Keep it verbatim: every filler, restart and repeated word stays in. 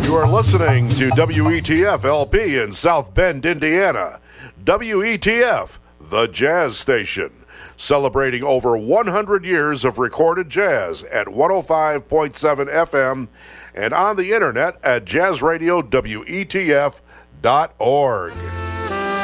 You are listening to W E T F L P in South Bend, Indiana. W E T F, the jazz station, celebrating over one hundred years of recorded jazz at one oh five point seven F M and on the internet at jazz radio W E T F dot org.